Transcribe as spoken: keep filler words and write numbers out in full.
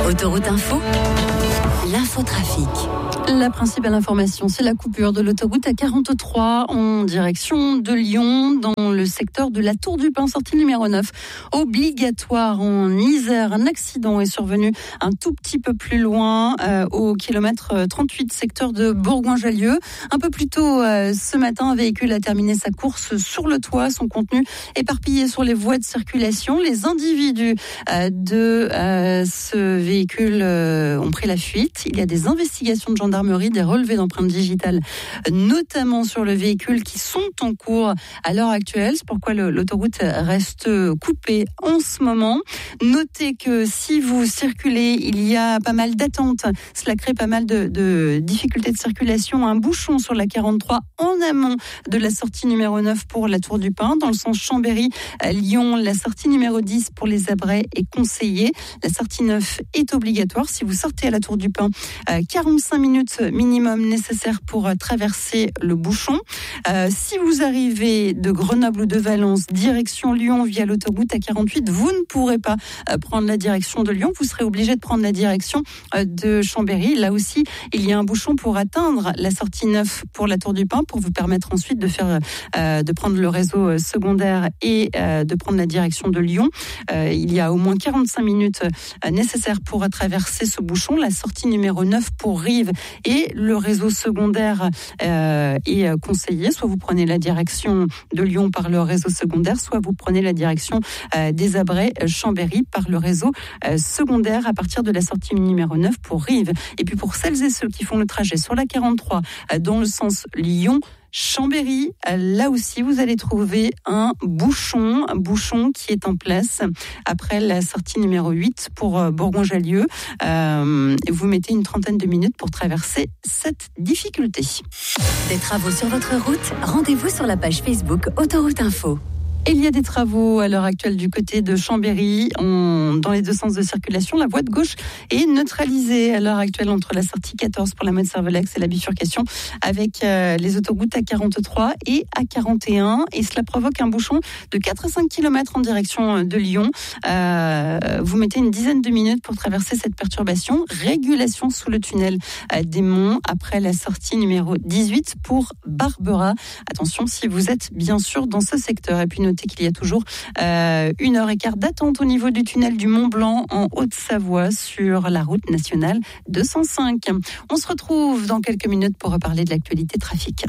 Autoroute Info, l'infotrafic. La principale information, c'est la coupure de l'autoroute A quarante-trois en direction de Lyon, dans le secteur de la Tour du Pin, sortie numéro neuf, obligatoire en Isère. Un accident est survenu un tout petit peu plus loin, euh, au kilomètre trente-huit, secteur de Bourgoin-Jallieu. Un peu plus tôt euh, ce matin, un véhicule a terminé sa course sur le toit, son contenu éparpillé sur les voies de circulation. Les individus euh, de euh, ce véhicule euh, ont pris la fuite. Il y a des investigations de gendarmerie, des relevés d'empreintes digitales, notamment sur le véhicule, qui sont en cours à l'heure actuelle. C'est pourquoi le, l'autoroute reste coupée en ce moment. Notez que si vous circulez, il y a pas mal d'attentes. Cela crée pas mal de, de difficultés de circulation. Un bouchon sur la quarante-trois en amont de la sortie numéro neuf pour la Tour du Pin. Dans le sens Chambéry-Lyon, la sortie numéro dix pour les Abrets est conseillée. La sortie neuf est obligatoire. Si vous sortez à la Tour du Pin, quarante-cinq minutes minimum nécessaires pour traverser le bouchon. Euh, si vous arrivez de Grenoble ou de Valence, direction Lyon via l'autoroute A quarante-huit, vous ne pourrez pas euh, prendre la direction de Lyon. Vous serez obligé de prendre la direction euh, de Chambéry. Là aussi, il y a un bouchon pour atteindre la sortie neuf pour la Tour du Pin, pour vous permettre ensuite de faire, euh, de prendre le réseau secondaire et euh, de prendre la direction de Lyon. Euh, il y a au moins quarante-cinq minutes euh, nécessaires pour traverser ce bouchon. La sortie numéro neuf pour Rives et le réseau secondaire euh, est conseillé. Soit vous prenez la direction de Lyon par le réseau secondaire, soit vous prenez la direction euh, des Abrets, Chambéry par le réseau euh, secondaire à partir de la sortie numéro neuf pour Rives. Et puis pour celles et ceux qui font le trajet sur la quarante-trois euh, dans le sens Lyon, Chambéry, là aussi vous allez trouver un bouchon, un bouchon qui est en place après la sortie numéro huit pour Bourgoin-Jallieu. Euh, et vous mettez une trentaine de minutes pour traverser cette difficulté. Des travaux sur votre route, rendez-vous sur la page Facebook Autoroute Info. Il y a des travaux à l'heure actuelle du côté de Chambéry, on, dans les deux sens de circulation. La voie de gauche est neutralisée à l'heure actuelle entre la sortie quatorze pour la mode Cervelex et la bifurcation avec euh, les autoroutes A quarante-trois et A quarante et un. Et cela provoque un bouchon de quatre à cinq kilomètres en direction de Lyon. Euh, vous mettez une dizaine de minutes pour traverser cette perturbation. Régulation sous le tunnel euh, des Monts après la sortie numéro dix-huit pour Barbera. Attention si vous êtes bien sûr dans ce secteur. Et puis notez qu'il y a toujours euh, une heure et quart d'attente au niveau du tunnel du Mont Blanc en Haute-Savoie sur la route nationale deux cent cinq. On se retrouve dans quelques minutes pour reparler de l'actualité trafic.